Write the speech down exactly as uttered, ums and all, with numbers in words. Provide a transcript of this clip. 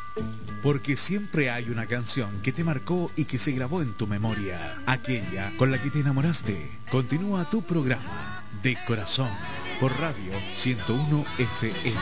Porque siempre hay una canción que te marcó y que se grabó en tu memoria. Aquella con la que te enamoraste. Continúa tu programa De Corazón por Radio ciento uno F M.